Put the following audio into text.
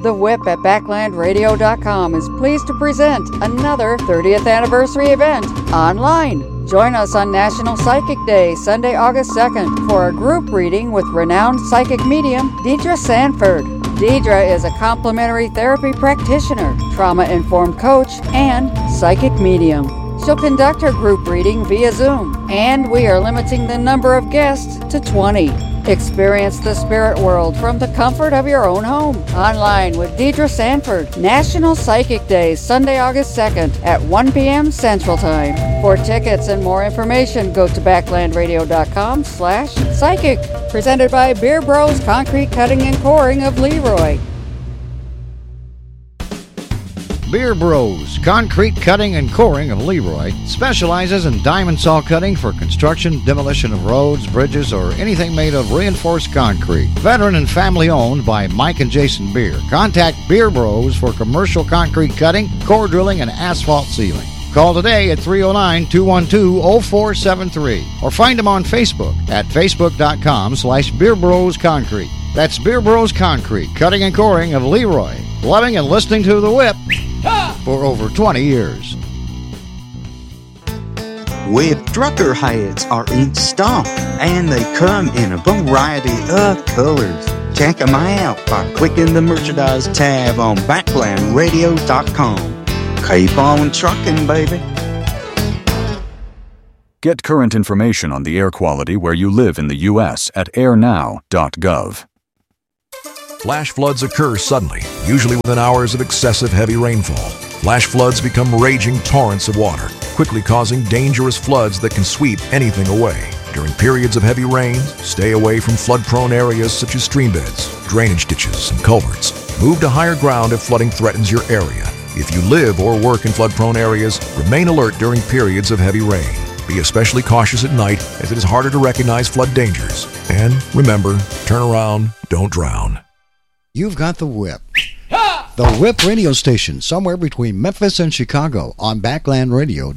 The Whip at BacklandRadio.com is pleased to present another 30th anniversary event online. Join us on National Psychic Day, Sunday, August 2nd, for a group reading with renowned psychic medium Deidre Sanford. Deidre is a complementary therapy practitioner, trauma-informed coach, and psychic medium. She'll conduct her group reading via Zoom, and we are limiting the number of guests to 20. Experience the spirit world from the comfort of your own home. Online with Deidre Sanford. National Psychic Day, Sunday, August 2nd at 1 p.m. Central Time. For tickets and more information, go to backlandradio.com/psychic. Presented by Beer Bros Concrete Cutting and Coring of Leroy. Beer Bros Concrete Cutting and Coring of Leroy specializes in diamond saw cutting for construction, demolition of roads, bridges, or anything made of reinforced concrete. Veteran and family owned by Mike and Jason Beer. Contact Beer Bros for commercial concrete cutting, core drilling, and asphalt sealing. Call today at 309-212-0473 or find them on Facebook at facebook.com/Beer Bros Concrete. That's Beer Bros Concrete Cutting and Coring of Leroy. Loving and listening to The Whip for over 20 years. Whip trucker hats are in stock, and they come in a variety of colors. Check them out by clicking the merchandise tab on backlandradio.com. Keep on trucking, baby. Get current information on the air quality where you live in the U.S. at airnow.gov. Flash floods occur suddenly, usually within hours of excessive heavy rainfall. Flash floods become raging torrents of water, quickly causing dangerous floods that can sweep anything away. During periods of heavy rains, stay away from flood-prone areas such as streambeds, drainage ditches, and culverts. Move to higher ground if flooding threatens your area. If you live or work in flood-prone areas, remain alert during periods of heavy rain. Be especially cautious at night, as it is harder to recognize flood dangers. And remember, turn around, don't drown. You've got The Whip. The Whip radio station, somewhere between Memphis and Chicago on Backland Radio.